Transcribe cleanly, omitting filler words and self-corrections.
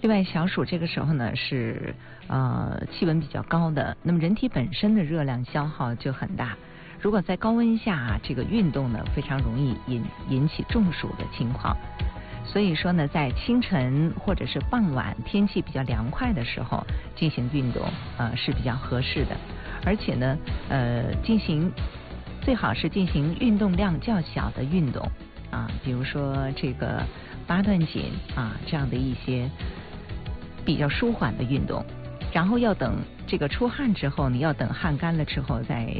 另外，小暑这个时候呢是气温比较高的，那么人体本身的热量消耗就很大。如果在高温下这个运动呢，非常容易引起中暑的情况。所以说呢，在清晨或者是傍晚天气比较凉快的时候进行运动是比较合适的，而且呢最好是进行运动量较小的运动比如说这个八段锦这样的一些比较舒缓的运动，然后要等这个出汗之后，你要等汗干了之后再